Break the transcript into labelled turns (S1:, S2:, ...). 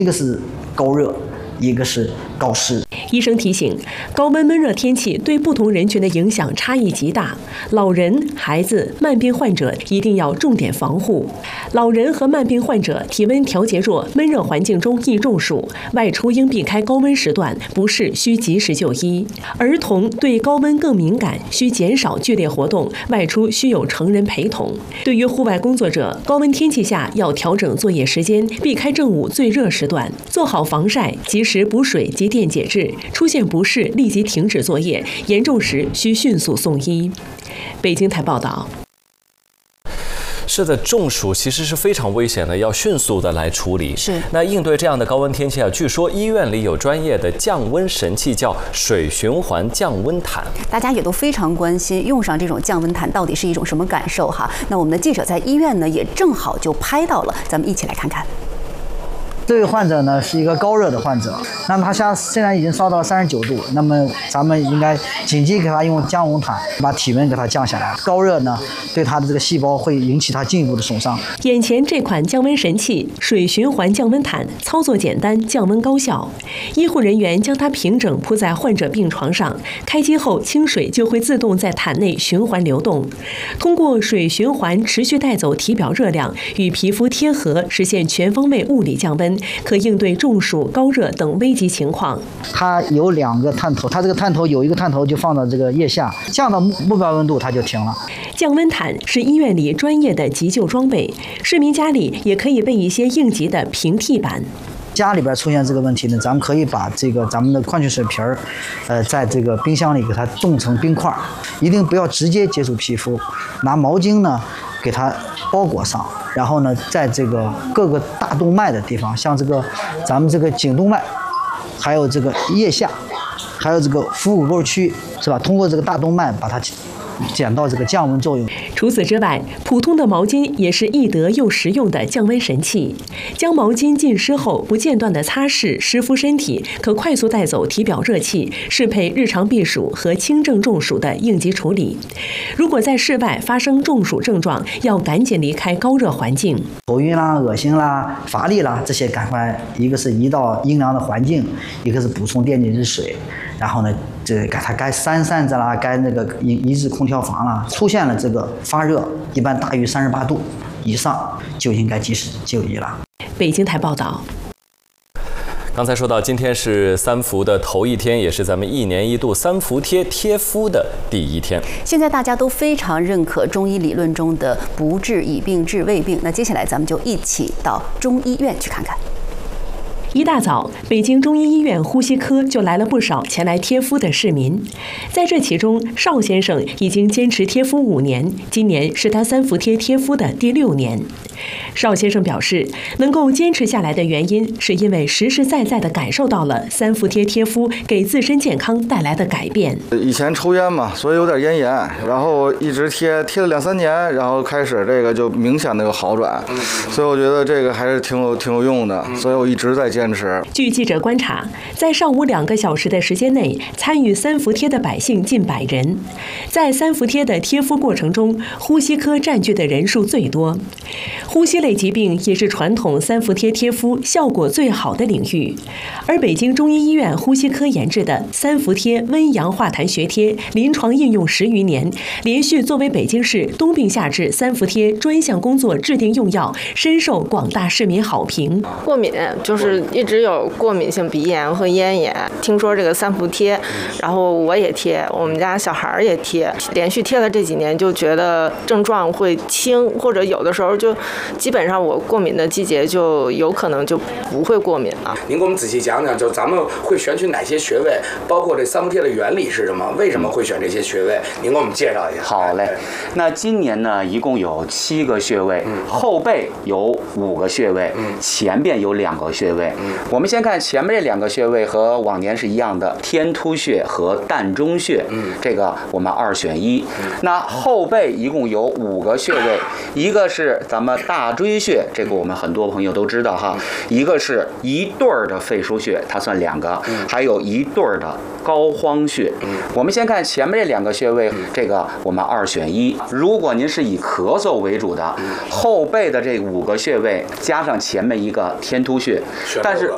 S1: 一个是高热，一个是高湿。
S2: 医生提醒，高温闷热天气对不同人群的影响差异极大，老人、孩子、慢病患者一定要重点防护。老人和慢病患者体温调节弱，闷热环境中易中暑，外出应避开高温时段，不适需及时就医。儿童对高温更敏感，需减少剧烈活动，外出需有成人陪同。对于户外工作者，高温天气下要调整作业时间，避开正午最热时段，做好防晒，及时补水及电解质。出现不适立即停止作业，严重时需迅速送医。北京台报道。
S3: 是的，中暑其实是非常危险的，要迅速的来处理。
S4: 是。
S3: 那应对这样的高温天气啊，据说医院里有专业的降温神器，叫水循环降温毯。
S4: 大家也都非常关心，用上这种降温毯到底是一种什么感受哈？那我们的记者在医院呢，也正好就拍到了，咱们一起来看看。
S1: 这位患者呢是一个高热的患者，那么他现在已经烧到39度，那么咱们应该紧急给他用降温毯把体温给他降下来。高热呢对他的这个细胞会引起他进一步的损伤。
S2: 眼前这款降温神器水循环降温毯，操作简单，降温高效。医护人员将它平整铺在患者病床上，开机后清水就会自动在毯内循环流动，通过水循环持续带走体表热量，与皮肤贴合，实现全方位物理降温，可应对中暑、高热等危急情况。
S1: 它有2个探头，它这个探头有一个探头就放到这个腋下，降到目标温度它就停了。
S2: 降温毯是医院里专业的急救装备，市民家里也可以备一些应急的平替板。
S1: 家里边出现这个问题呢，咱们可以把咱们的矿泉水瓶在这个冰箱里给它冻成冰块，一定不要直接接触皮肤，拿毛巾呢给它包裹上，然后呢，在这个各个大动脉的地方，像咱们这个颈动脉，还有这个腋下，还有这个腹股沟区，是吧？通过这个大动脉把它起到这个降温作用。
S2: 除此之外，普通的毛巾也是易得又实用的降温神器。将毛巾浸湿后，不间断地擦拭湿敷身体，可快速带走体表热气，适配日常避暑和轻症中暑的应急处理。如果在室外发生中暑症状，要赶紧离开高热环境。
S1: 头晕啦、恶心啦、乏力啦，这些赶快一个是移到阴凉的环境，一个是补充电解质水，然后呢，给它该扇扇子啦，该那个移至空调房啦。出现了这个发热，一般大于38度以上，就应该及时就医了。
S2: 北京台报道。
S3: 刚才说到，今天是三伏的头一天，也是咱们1年1度三伏贴贴敷的第1天。
S4: 现在大家都非常认可中医理论中的不治已病治未病，那接下来咱们就一起到中医院去看看。
S2: 一大早，北京中医医院呼吸科就来了不少前来贴敷的市民。在这其中，邵先生已经坚持贴敷5年，今年是他三伏贴贴敷的第6年。邵先生表示，能够坚持下来的原因，是因为实实在在地感受到了三伏贴贴敷给自身健康带来的改变。
S5: 以前抽烟嘛，所以有点咽炎，然后一直贴了2-3年，然后开始这个就明显的有好转，所以我觉得这个还是挺有用的，所以我一直在坚持。
S2: 据记者观察，在上午2个小时的时间内，参与三伏贴的百姓近100人。在三伏贴的贴敷过程中，呼吸科占据的人数最多。呼吸类疾病也是传统三伏贴贴敷效果最好的领域，而北京中医医院呼吸科研制的三伏贴温阳化痰学贴临床应用10余年，连续作为北京市冬病夏治三伏贴专项工作制定用药，深受广大市民好评。
S6: 过敏就是一直有过敏性鼻炎和咽炎，听说这个三伏贴，然后我也贴，我们家小孩也贴，连续贴了这几年，就觉得症状会轻，或者有的时候就基本上我过敏的季节就有可能就不会过敏了。
S7: 您给我们仔细讲讲，就咱们会选取哪些穴位，包括这三伏贴的原理是什么？为什么会选这些穴位？您给我们介绍一下。
S8: 好嘞，那今年呢，一共有7个穴位，后背有5个穴位，前边有2个穴位。我们先看前面这2个穴位和往年是一样的，天突穴和膻中穴，这个我们2选1。那后背一共有5个穴位，一个是咱们大椎穴，这个我们很多朋友都知道哈，一个是一对儿的肺腧穴，它算2个，还有一对儿的膏肓穴。我们先看前面这2个穴位，这个我们2选1。如果您是以咳嗽为主的，后背的这5个穴位加上前面一个天突穴，但是